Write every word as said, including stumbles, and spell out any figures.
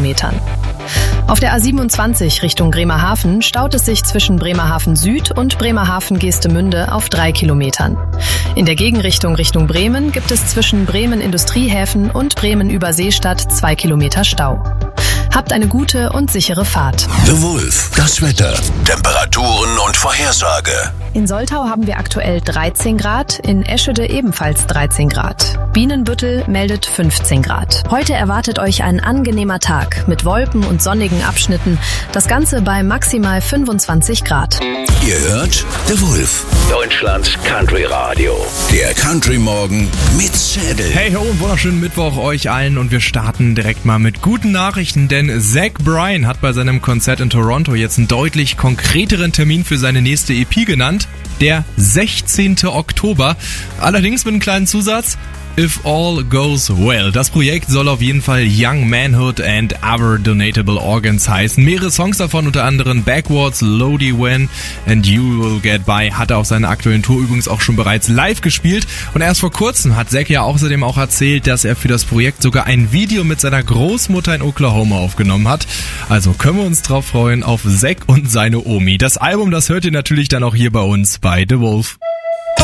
Kilometern. Auf der A siebenundzwanzig Richtung Bremerhaven staut es sich zwischen Bremerhaven Süd und Bremerhaven-Geestemünde auf drei Kilometern. In der Gegenrichtung Richtung Bremen gibt es zwischen Bremen Industriehäfen und Bremen Überseestadt zwei Kilometer Stau. Habt eine gute und sichere Fahrt. The Wolf, das Wetter, Temperaturen und Vorhersage. In Soltau haben wir aktuell dreizehn Grad, in Eschede ebenfalls dreizehn Grad. Bienenbüttel meldet fünfzehn Grad. Heute erwartet euch ein angenehmer Tag mit Wolken und sonnigen Abschnitten. Das Ganze bei maximal fünfundzwanzig Grad. Ihr hört The Wolf, Deutschlands Country Radio. Der Country Morgen mit Zedel. Hey ho, wunderschönen Mittwoch euch allen und wir starten direkt mal mit guten Nachrichten, denn Zach Bryan hat bei seinem Konzert in Toronto jetzt einen deutlich konkreteren Termin für seine nächste E P genannt, der sechzehnten Oktober. Allerdings mit einem kleinen Zusatz: If All Goes Well. Das Projekt soll auf jeden Fall Young Manhood and Other Donatable Organs heißen. Mehrere Songs davon, unter anderem Backwards, Lodi When and You Will Get By, hat er auf seiner aktuellen Tour übrigens auch schon bereits live gespielt. Und erst vor kurzem hat Zach ja außerdem auch erzählt, dass er für das Projekt sogar ein Video mit seiner Großmutter in Oklahoma aufgenommen hat. Also können wir uns drauf freuen auf Zach und seine Omi. Das Album, das hört ihr natürlich dann auch hier bei uns bei The Wolf.